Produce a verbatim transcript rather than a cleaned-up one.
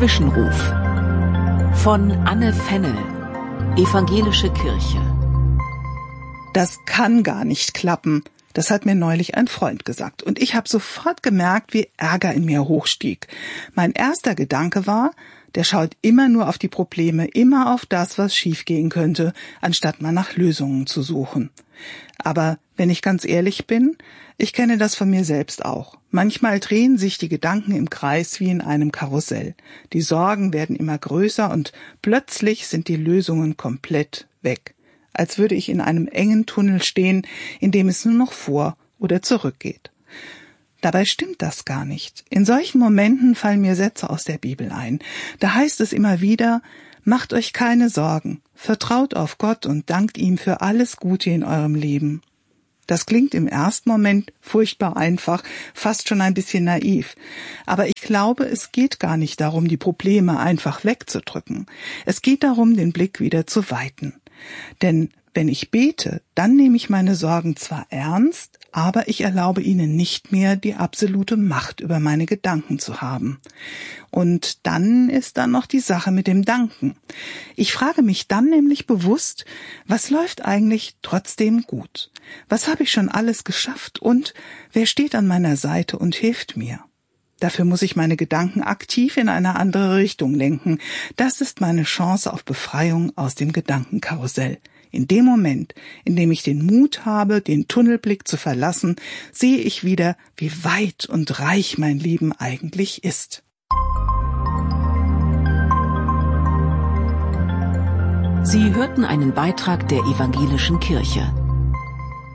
Zwischenruf von Anne Fennel, Evangelische Kirche. Das kann gar nicht klappen. Das hat mir neulich ein Freund gesagt. Und ich habe sofort gemerkt, wie Ärger in mir hochstieg. Mein erster Gedanke war, der schaut immer nur auf die Probleme, immer auf das, was schiefgehen könnte, anstatt mal nach Lösungen zu suchen. Aber wenn ich ganz ehrlich bin, ich kenne das von mir selbst auch. Manchmal drehen sich die Gedanken im Kreis wie in einem Karussell. Die Sorgen werden immer größer und plötzlich sind die Lösungen komplett weg. Als würde ich in einem engen Tunnel stehen, in dem es nur noch vor oder zurück geht. Dabei stimmt das gar nicht. In solchen Momenten fallen mir Sätze aus der Bibel ein. Da heißt es immer wieder, macht euch keine Sorgen, vertraut auf Gott und dankt ihm für alles Gute in eurem Leben. Das klingt im ersten Moment furchtbar einfach, fast schon ein bisschen naiv. Aber ich glaube, es geht gar nicht darum, die Probleme einfach wegzudrücken. Es geht darum, den Blick wieder zu weiten. Denn wenn ich bete, dann nehme ich meine Sorgen zwar ernst, aber ich erlaube ihnen nicht mehr, die absolute Macht über meine Gedanken zu haben. Und dann ist da noch die Sache mit dem Danken. Ich frage mich dann nämlich bewusst, was läuft eigentlich trotzdem gut? Was habe ich schon alles geschafft und wer steht an meiner Seite und hilft mir? Dafür muss ich meine Gedanken aktiv in eine andere Richtung lenken. Das ist meine Chance auf Befreiung aus dem Gedankenkarussell. In dem Moment, in dem ich den Mut habe, den Tunnelblick zu verlassen, sehe ich wieder, wie weit und reich mein Leben eigentlich ist. Sie hörten einen Beitrag der Evangelischen Kirche.